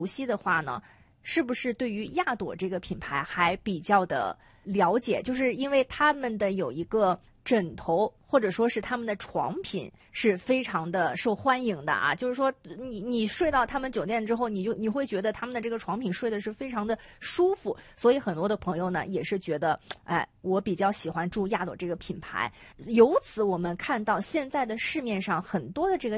熟悉的话呢，是不是对于亚朵这个品牌还比较的了解？就是因为他们的有一个枕头或者说是他们的床品是非常的受欢迎的啊，就是说你睡到他们酒店之后，你会觉得他们的这个床品睡的是非常的舒服，所以很多的朋友呢也是觉得，哎，我比较喜欢住亚朵这个品牌。由此我们看到现在的市面上很多的这个